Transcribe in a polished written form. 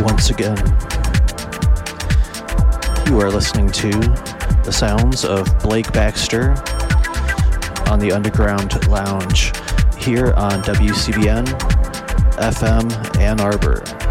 once again. You are listening to the sounds of Blake Baxter on the Underground Lounge here on WCBN FM Ann Arbor.